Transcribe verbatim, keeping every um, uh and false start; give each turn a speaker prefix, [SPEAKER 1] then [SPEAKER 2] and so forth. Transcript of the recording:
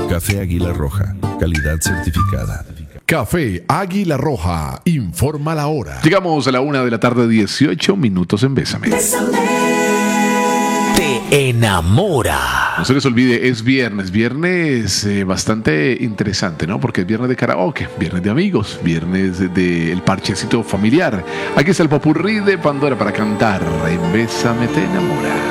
[SPEAKER 1] Café Águila Roja, calidad certificada.
[SPEAKER 2] Café Águila Roja, informa la hora.
[SPEAKER 3] Llegamos a la una de la tarde, dieciocho minutos en Bésame.
[SPEAKER 4] Te enamora.
[SPEAKER 3] No se les olvide, es viernes, viernes eh, bastante interesante, ¿no? Porque es viernes de karaoke, viernes de amigos, viernes del de, de parchecito familiar. Aquí está el popurrí de Pandora para cantar en Bésame, te enamora.